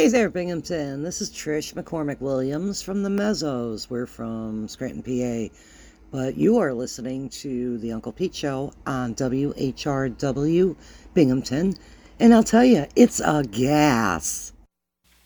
Hey there, Binghamton. This is Trish McCormick Williams from the Mezzos. We're from Scranton, PA. But you are listening to the Uncle Pete Show on WHRW Binghamton. And I'll tell you, it's a gas.